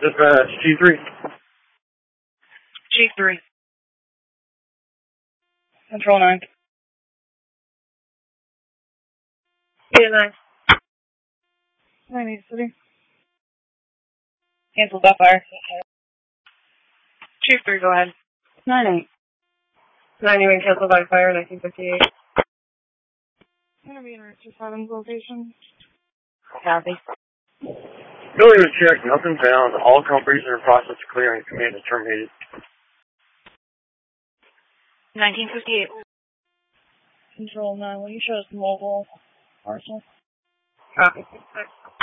Dispatch G3. G3. Control 9. Yeah, 9. 9 City. Cancel that fire. G3, go ahead. 9-8. 9 cancel by fire, 1958. Gonna be in Richard 7's location. Copy. Failure to check, nothing found. All companies are in process of clearing. Command is terminated. 1958. Control 9, will you show us mobile parcel? Copy.